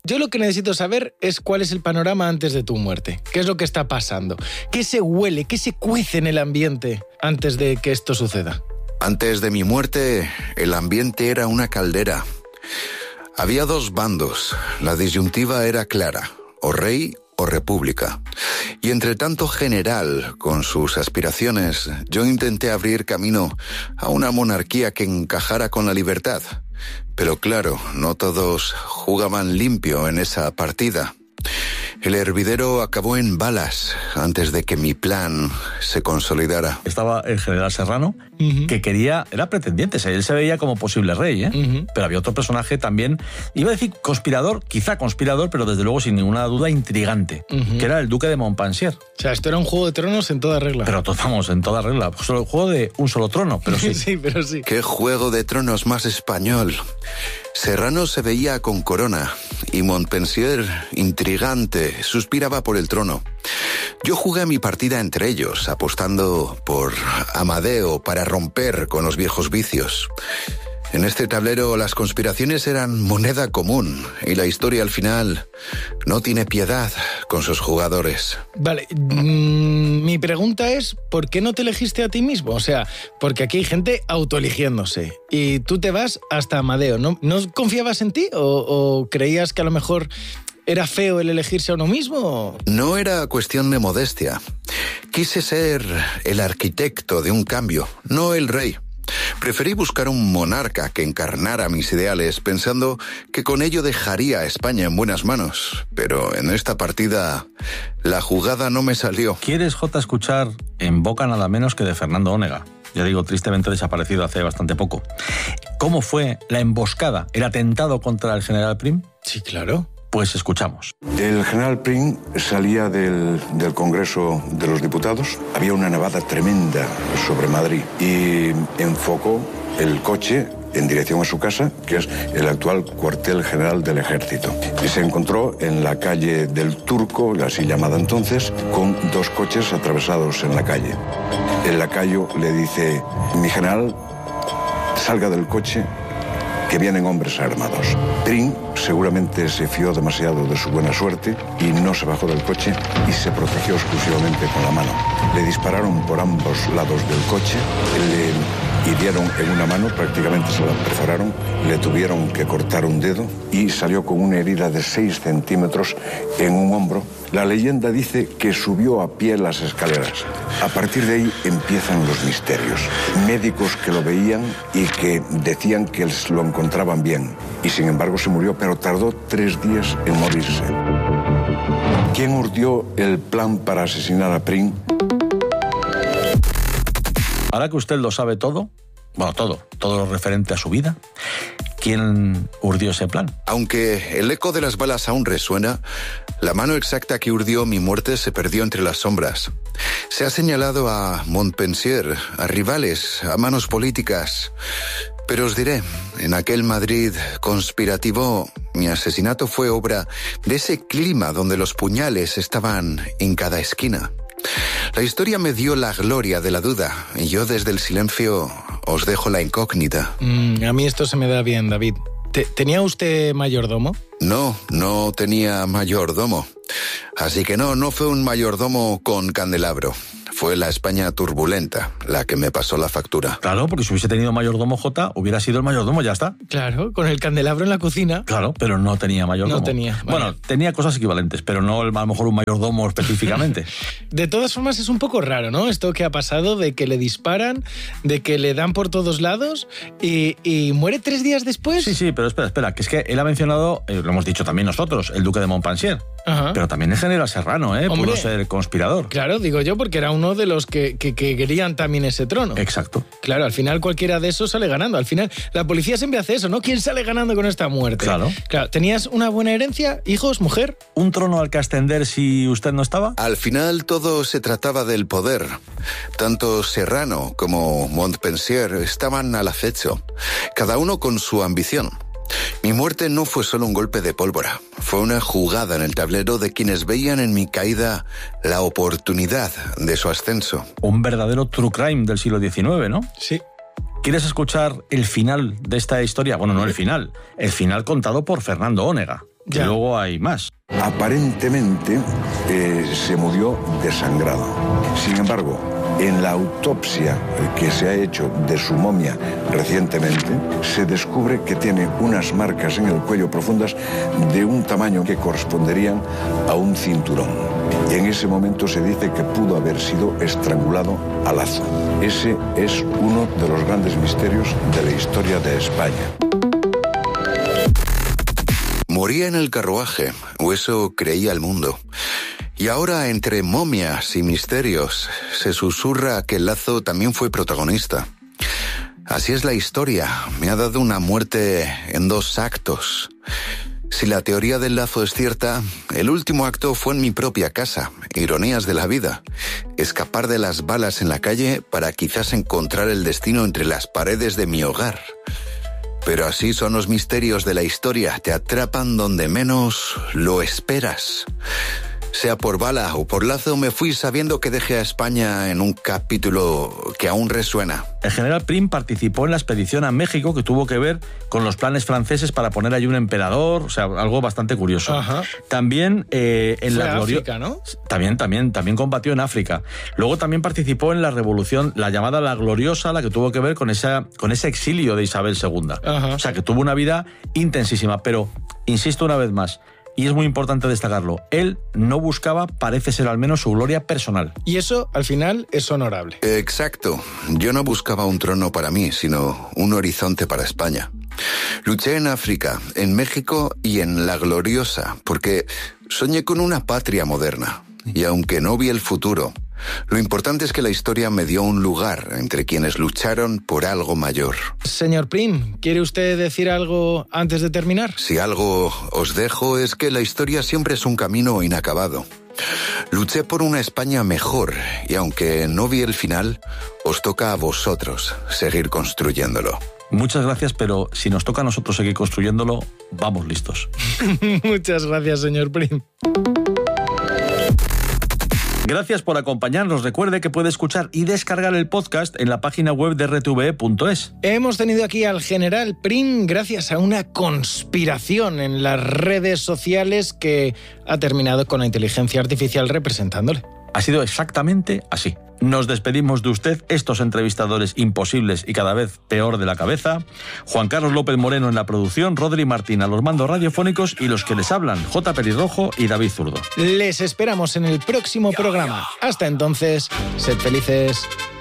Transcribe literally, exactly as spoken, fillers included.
Yo lo que necesito saber es cuál es el panorama antes de tu muerte. ¿Qué es lo que está pasando? ¿Qué se huele? ¿Qué se cuece en el ambiente antes de que esto suceda? Antes de mi muerte, el ambiente era una caldera. Había dos bandos. La disyuntiva era clara: o rey o república. Y entre tanto general, con sus aspiraciones, yo intenté abrir camino a una monarquía que encajara con la libertad. Pero claro, no todos jugaban limpio en esa partida. El hervidero acabó en balas antes de que mi plan se consolidara. Estaba el general Serrano, uh-huh. que quería, era pretendiente, él se veía como posible rey, ¿eh? Uh-huh. Pero había otro personaje también, iba a decir conspirador, quizá conspirador, pero desde luego sin ninguna duda intrigante, uh-huh. que era el duque de Montpensier. O sea, esto era un Juego de Tronos en toda regla. Pero vamos, en toda regla, solo juego de un solo trono, pero sí. sí, pero sí. ¿Qué Juego de Tronos más español? Serrano se veía con corona y Montpensier, intrigante, suspiraba por el trono. Yo jugué mi partida entre ellos, apostando por Amadeo para romper con los viejos vicios. En este tablero las conspiraciones eran moneda común y la historia al final no tiene piedad con sus jugadores. Vale, mmm, mi pregunta es, ¿por qué no te elegiste a ti mismo? O sea, porque aquí hay gente autoeligiéndose y tú te vas hasta Amadeo. ¿No, no confiabas en ti o, o creías que a lo mejor era feo el elegirse a uno mismo? No era cuestión de modestia. Quise ser el arquitecto de un cambio, no el rey. Preferí buscar un monarca que encarnara mis ideales, pensando que con ello dejaría a España en buenas manos. Pero en esta partida, la jugada no me salió. ¿Quieres, Jota, escuchar en boca nada menos que de Fernando Onega? Ya digo, tristemente desaparecido hace bastante poco. ¿Cómo fue la emboscada, el atentado contra el general Prim? Sí, claro. Pues escuchamos. El general Prim salía del, del Congreso de los Diputados. Había una nevada tremenda sobre Madrid y enfocó el coche en dirección a su casa, que es el actual cuartel general del Ejército. Y se encontró en la calle del Turco, así llamada entonces, con dos coches atravesados en la calle. El lacayo le dice: mi general, salga del coche, que vienen hombres armados. Prim seguramente se fió demasiado de su buena suerte y no se bajó del coche y se protegió exclusivamente con la mano. Le dispararon por ambos lados del coche, le hirieron en una mano, prácticamente se la perforaron, le tuvieron que cortar un dedo y salió con una herida de seis centímetros en un hombro. La leyenda dice que subió a pie las escaleras. A partir de ahí empiezan los misterios. Médicos que lo veían y que decían que lo encontraban bien. Y sin embargo se murió, pero tardó tres días en morirse. ¿Quién urdió el plan para asesinar a Prim? Ahora que usted lo sabe todo, bueno, todo, todo lo referente a su vida, ¿quién urdió ese plan? Aunque el eco de las balas aún resuena, la mano exacta que urdió mi muerte se perdió entre las sombras. Se ha señalado a Montpensier, a rivales, a manos políticas. Pero os diré, en aquel Madrid conspirativo, mi asesinato fue obra de ese clima donde los puñales estaban en cada esquina. La historia me dio la gloria de la duda y yo desde el silencio os dejo la incógnita. Mm, a mí esto se me da bien, David. ¿Tenía usted mayordomo? No, no tenía mayordomo. Así que no, no fue un mayordomo con candelabro. Fue la España turbulenta la que me pasó la factura. Claro, porque si hubiese tenido mayordomo, Jota, hubiera sido el mayordomo, ya está. Claro, con el candelabro en la cocina. Claro, pero no tenía mayordomo. No tenía. Vale. Bueno, tenía cosas equivalentes, pero no a lo mejor un mayordomo específicamente. De todas formas, es un poco raro, ¿no? Esto que ha pasado de que le disparan, de que le dan por todos lados y, y muere tres días después. Sí, sí, pero espera, espera, que es que él ha mencionado, eh, lo hemos dicho también nosotros, el duque de Montpensier. Ajá. Pero también el general Serrano, ¿eh? Hombre, pudo ser conspirador. Claro, digo yo, porque era uno de los que, que, que querían también ese trono. Exacto. Claro, al final cualquiera de esos sale ganando. Al final, la policía siempre hace eso, ¿no? ¿Quién sale ganando con esta muerte? Claro. Claro, ¿tenías una buena herencia? ¿Hijos? ¿Mujer? ¿Un trono al que ascender si usted no estaba? Al final todo se trataba del poder. Tanto Serrano como Montpensier estaban al acecho, cada uno con su ambición. Mi muerte no fue solo un golpe de pólvora, fue una jugada en el tablero de quienes veían en mi caída la oportunidad de su ascenso. Un verdadero true crime del siglo diecinueve, ¿no? Sí. ¿Quieres escuchar el final de esta historia? Bueno, no el final, el final contado por Fernando Onega. que Ya. luego hay más. Aparentemente eh, se murió desangrado. Sin embargo, en la autopsia que se ha hecho de su momia recientemente, se descubre que tiene unas marcas en el cuello profundas de un tamaño que corresponderían a un cinturón. Y en ese momento se dice que pudo haber sido estrangulado a lazo. Ese es uno de los grandes misterios de la historia de España. Moría en el carruaje, o eso creía el mundo. Y ahora, entre momias y misterios, se susurra que el lazo también fue protagonista. Así es la historia. Me ha dado una muerte en dos actos. Si la teoría del lazo es cierta, el último acto fue en mi propia casa. Ironías de la vida. Escapar de las balas en la calle para quizás encontrar el destino entre las paredes de mi hogar. Pero así son los misterios de la historia. Te atrapan donde menos lo esperas. Sea por bala o por lazo, me fui sabiendo que dejé a España en un capítulo que aún resuena. El general Prim participó en la expedición a México que tuvo que ver con los planes franceses para poner allí un emperador, o sea, algo bastante curioso. Ajá. También eh, en Fue la a gloria... África, ¿no? También, también, también combatió en África. Luego también participó en la revolución, la llamada La Gloriosa, la que tuvo que ver con, esa, con ese exilio de Isabel segunda. Ajá. O sea, que tuvo una vida intensísima, pero, insisto una vez más, y es muy importante destacarlo, él no buscaba, parece ser al menos, su gloria personal. Y eso, al final, es honorable. Exacto. Yo no buscaba un trono para mí, sino un horizonte para España. Luché en África, en México y en La Gloriosa, porque soñé con una patria moderna. Y aunque no vi el futuro, lo importante es que la historia me dio un lugar entre quienes lucharon por algo mayor. Señor Prim, ¿quiere usted decir algo antes de terminar? Si algo os dejo es que la historia siempre es un camino inacabado. Luché por una España mejor y aunque no vi el final, os toca a vosotros seguir construyéndolo. Muchas gracias, pero si nos toca a nosotros seguir construyéndolo, vamos listos. Muchas gracias, señor Prim. Gracias por acompañarnos. Recuerde que puede escuchar y descargar el podcast en la página web de R T V E punto es. Hemos tenido aquí al general Prim gracias a una conspiración en las redes sociales que ha terminado con la inteligencia artificial representándole. Ha sido exactamente así. Nos despedimos de usted, estos entrevistadores imposibles y cada vez peor de la cabeza. Juan Carlos López Moreno en la producción, Rodri Martín a los mandos radiofónicos y los que les hablan, J. Pelirrojo y David Zurdo. Les esperamos en el próximo programa. Hasta entonces, sed felices.